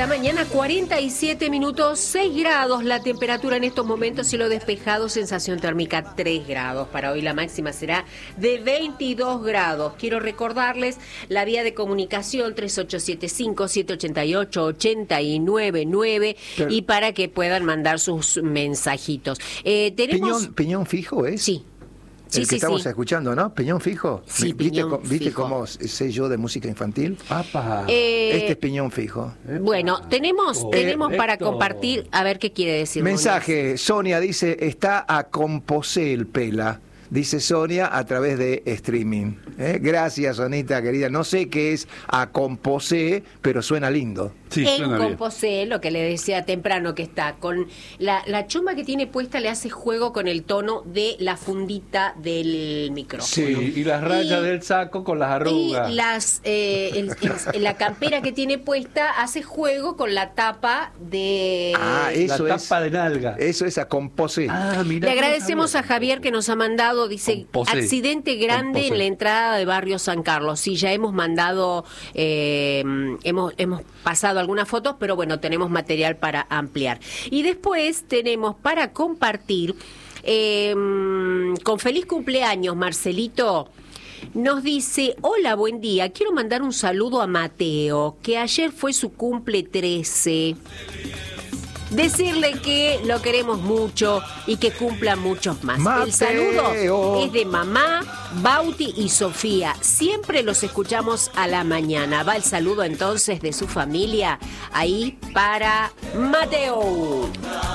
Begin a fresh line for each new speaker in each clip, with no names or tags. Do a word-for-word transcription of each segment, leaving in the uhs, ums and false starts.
la mañana, cuarenta y siete minutos, seis grados la temperatura en estos momentos, cielo despejado, sensación térmica tres grados. Para hoy la máxima será de veintidós grados. Quiero recordarles la vía de comunicación tres ocho siete cinco, siete ocho ocho, ocho nueve nueve
Pero,
y para que puedan mandar sus mensajitos. Eh, tenemos...
¿Piñón, ¿Piñón fijo es?
Sí. Sí,
el que
sí,
estamos
sí.
escuchando, ¿no? Piñón fijo.
Sí,
¿Viste,
piñón
co- ¿viste
fijo.
cómo sé yo de música infantil?
Papá.
Eh,
Este es piñón fijo.
Bueno, tenemos,
Oh,
tenemos para
Héctor.
compartir, a ver qué quiere decir.
Mensaje, Sonia dice, está a composé el pela. Dice Sonia a través de streaming. ¿Eh? Gracias, Sonita, querida. No sé qué es a composé, pero suena lindo.
Sí,
en
suena bien.
Composé, lo que le decía temprano que está, con la, la chumba que tiene puesta le hace juego con el tono de la fundita del micrófono.
Sí, y las rayas
Y-
del saco con las
Y
arrugas.
las, eh, el- el- la campera que tiene puesta hace juego con la tapa de...
Ah,
la
eso es.
tapa de nalga.
Eso es a composé.
Ah, mirá,
Le
no
agradecemos a
sabía.
Javier que nos ha mandado, dice,
Composé.
accidente grande
Composé.
en la entrada de Barrio San Carlos. Sí, ya hemos mandado, eh, hemos, hemos pasado algunas fotos, pero bueno, tenemos material para ampliar. Y después tenemos para compartir, eh, con feliz cumpleaños, Marcelito. Nos dice, hola, buen día, quiero mandar un saludo a Mateo, que ayer fue su cumple trece. Decirle que lo queremos mucho y que cumpla muchos más.
Mateo.
El saludo es de mamá, Bauti y Sofía. Siempre los escuchamos a la mañana. Va el saludo entonces de su familia ahí para Mateo.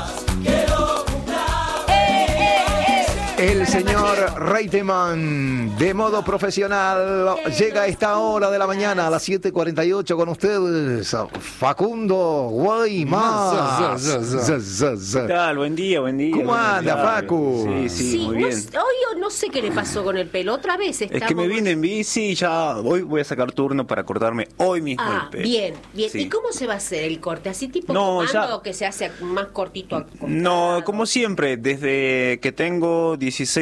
El señor Reiteman, de modo profesional, llega a esta hora de la mañana, a las siete cuarenta y ocho, con ustedes, Facundo Guaymas.
¿Qué tal? Buen día, buen día.
¿Cómo
Buenos
anda,
días.
Facu?
Sí, sí,
Sí,
muy
no
bien.
sé, hoy no sé qué le pasó con el pelo. Otra vez
Es
estamos...
que me vine en bici y ya hoy voy a sacar turno para cortarme hoy mismo
Ah,
el pelo.
bien, bien.
Sí.
¿Y cómo se va a hacer el corte? ¿Así tipo
No,
comando
ya-
o que se hace más cortito?
No,
acortado?
como siempre, desde que tengo dieciséis